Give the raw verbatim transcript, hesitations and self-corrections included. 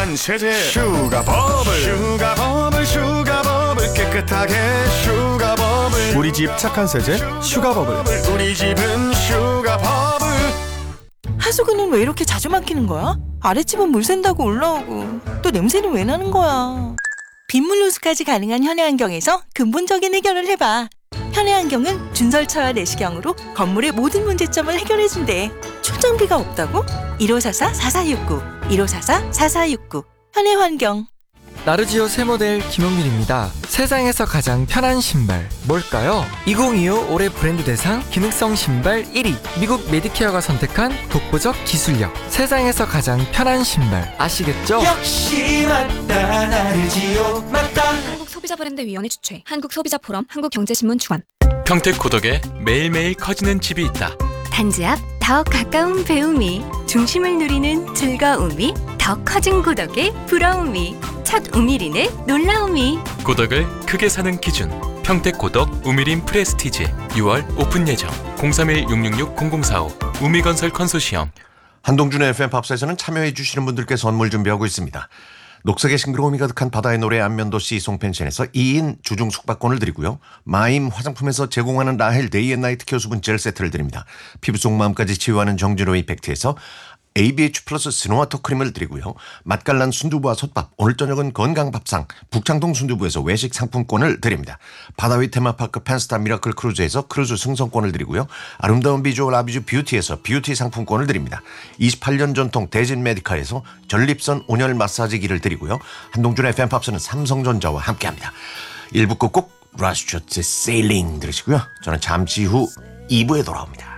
세제 슈가버블 슈가버블 슈가버블 깨끗하게 슈가버블 우리 집 착한 세제 슈가버블. 우리 집은 슈가버블. 하수구는 왜 이렇게 자주 막히는 거야? 아랫집은 물 샌다고 올라오고 또 냄새는 왜 나는 거야? 빗물 호수까지 가능한 현해안경에서 근본적인 해결을 해봐. 현해안경은 준설차와 내시경으로 건물의 모든 문제점을 해결해준대. 출장비가 없다고? 일오사사 사사육구 일오사사 사사육구 현해환경. 나르지오 새 모델 김용민입니다. 세상에서 가장 편한 신발 뭘까요? 이천이십오 올해 브랜드 대상 기능성 신발 일 위, 미국 메디케어가 선택한 독보적 기술력. 세상에서 가장 편한 신발 아시겠죠? 역시 맞다 나르지오 맞다. 한국소비자브랜드위원회 주최, 한국소비자포럼, 한국경제신문 주관. 평택 고덕에 매일매일 커지는 집이 있다. 단지 앞 더 가까운 배움이, 중심을 누리는 즐거움이, 더 커진 고덕의 부러움이, 첫 우미린의 놀라움이. 고덕을 크게 사는 기준 평택 고덕 우미린 프레스티지 유월 오픈 예정. 공삼일 육육육 공공사오 우미건설 컨소시엄. 한동준의 에프엠 팝사에서는 참여해 주시는 분들께 선물 준비하고 있습니다. 녹색의 싱그러움이 가득한 바다의 노래 안면도시 송펜션에서 이 인 주중 숙박권을 드리고요. 마임 화장품에서 제공하는 라헬 데이앤나이트 교수분 젤 세트를 드립니다. 피부 속 마음까지 치유하는 정진호 이펙트에서 에이비에이치 플러스 스노와터 크림을 드리고요. 맛깔난 순두부와 솥밥, 오늘 저녁은 건강밥상 북창동 순두부에서 외식 상품권을 드립니다. 바다 위 테마파크 펜스타 미라클 크루즈에서 크루즈 승선권을 드리고요. 아름다운 비주얼 아비주 뷰티에서 뷰티 상품권을 드립니다. 이십팔 년 전통 대진 메디카에서 전립선 온열 마사지기를 드리고요. 한동준의 팬팝스는 삼성전자와 함께합니다. 일 부 끝곡 라스초츠 세일링 들으시고요. 저는 잠시 후 이 부에 돌아옵니다.